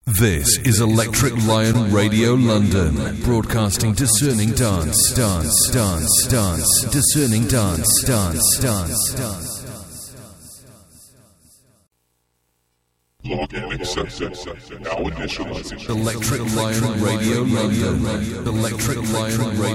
This is Electric Lion Radio London, broadcasting discerning dance, discerning dance. Login accepted. Now initializing. Electric Lion Radio London. Electric Lion Radio.